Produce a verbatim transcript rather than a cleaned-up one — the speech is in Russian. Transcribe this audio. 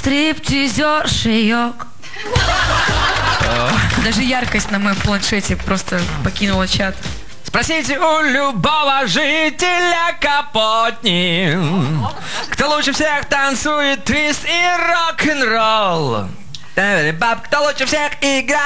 Стриптизер шеек. Даже яркость на моем планшете просто покинула чат. Спросите у любого жителя Капотни, кто лучше всех танцует твист и рок-н-ролл. Кто лучше всех играет